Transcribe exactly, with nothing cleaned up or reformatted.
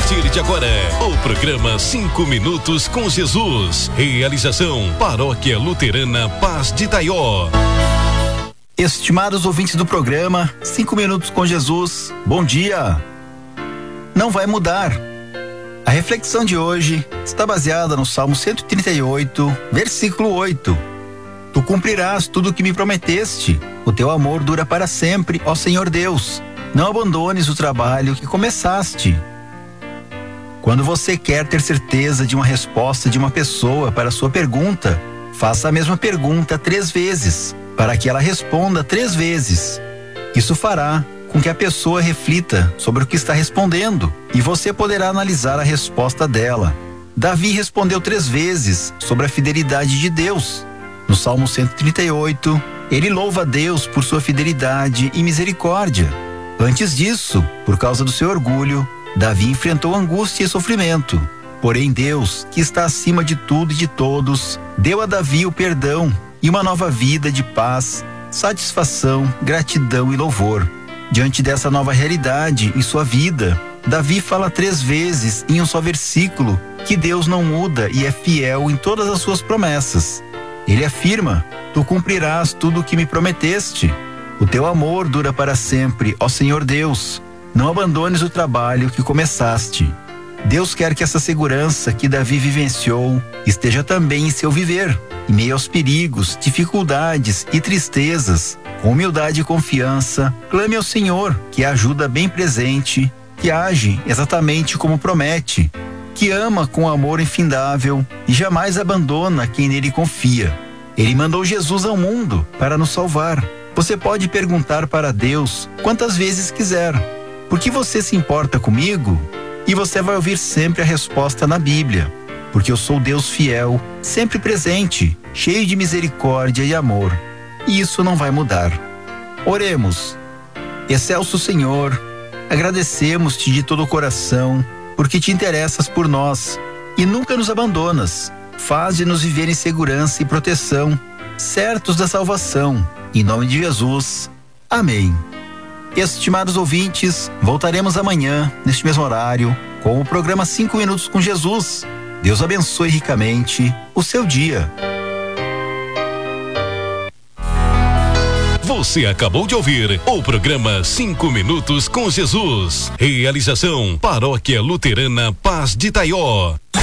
partir de agora, o programa Cinco Minutos com Jesus. Realização Paróquia Luterana Paz de Itaió. Estimados ouvintes do programa Cinco Minutos com Jesus, bom dia. Não vai mudar. A reflexão de hoje está baseada no Salmo cento e trinta e oito, versículo oito. Tu cumprirás tudo o que me prometeste. O teu amor dura para sempre, ó Senhor Deus. Não abandones o trabalho que começaste. Quando você quer ter certeza de uma resposta de uma pessoa para a sua pergunta, faça a mesma pergunta três vezes, para que ela responda três vezes. Isso fará com que a pessoa reflita sobre o que está respondendo e você poderá analisar a resposta dela. Davi respondeu três vezes sobre a fidelidade de Deus. No Salmo cento e trinta e oito, ele louva a Deus por sua fidelidade e misericórdia. Antes disso, por causa do seu orgulho, Davi enfrentou angústia e sofrimento. Porém, Deus, que está acima de tudo e de todos, deu a Davi o perdão e uma nova vida de paz, satisfação, gratidão e louvor. Diante dessa nova realidade em sua vida, Davi fala três vezes em um só versículo que Deus não muda e é fiel em todas as suas promessas. Ele afirma: tu cumprirás tudo o que me prometeste. O teu amor dura para sempre, ó Senhor Deus. Não abandones o trabalho que começaste. Deus quer que essa segurança que Davi vivenciou esteja também em seu viver. Em meio aos perigos, dificuldades e tristezas, com humildade e confiança, clame ao Senhor, que ajuda bem presente, que age exatamente como promete, que ama com amor infindável e jamais abandona quem nele confia. Ele mandou Jesus ao mundo para nos salvar. Você pode perguntar para Deus quantas vezes quiser: por que você se importa comigo? E você vai ouvir sempre a resposta na Bíblia. Porque eu sou Deus fiel, sempre presente, cheio de misericórdia e amor. E isso não vai mudar. Oremos. Excelso Senhor, agradecemos-te de todo o coração, porque te interessas por nós e nunca nos abandonas. Faz-nos viver em segurança e proteção, certos da salvação. Em nome de Jesus. Amém. Estimados ouvintes, voltaremos amanhã, neste mesmo horário, com o programa Cinco Minutos com Jesus. Deus abençoe ricamente o seu dia. Você acabou de ouvir o programa Cinco Minutos com Jesus. Realização Paróquia Luterana Paz de Itaió.